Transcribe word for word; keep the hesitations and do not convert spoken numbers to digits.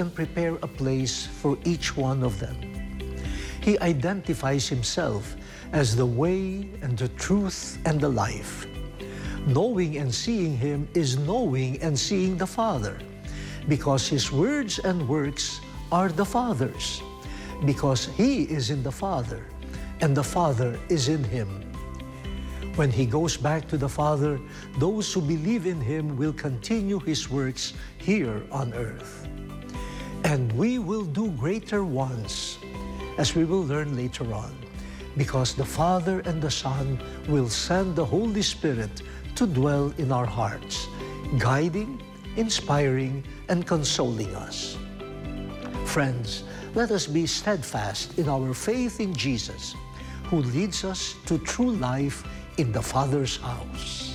and prepare a place for each one of them. He identifies himself as the way and the truth and the life. Knowing and seeing him is knowing and seeing the Father, because his words and works are the Father's, because he is in the Father, and the Father is in him. When he goes back to the Father, those who believe in him will continue his works here on earth. And we will do greater ones, as we will learn later on, because the Father and the Son will send the Holy Spirit to dwell in our hearts, guiding, inspiring, and consoling us. Friends, let us be steadfast in our faith in Jesus, who leads us to true life in the Father's house.